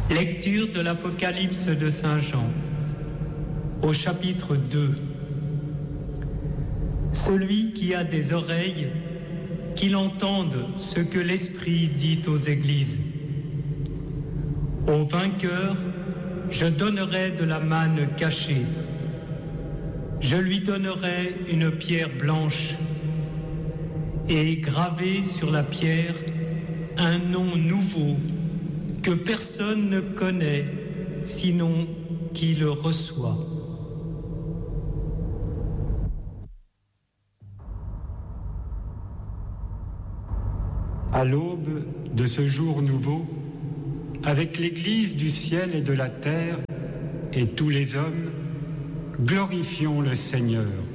Lecture de l'Apocalypse de Saint Jean, au chapitre 2. Celui qui a des oreilles, qu'il entende ce que l'Esprit dit aux églises. Au vainqueur, je donnerai de la manne cachée. Je lui donnerai une pierre blanche et gravé sur la pierre un nom nouveau que personne ne connaît, sinon qui le reçoit. À l'aube de ce jour nouveau, avec l'Église du ciel et de la terre et tous les hommes, glorifions le Seigneur.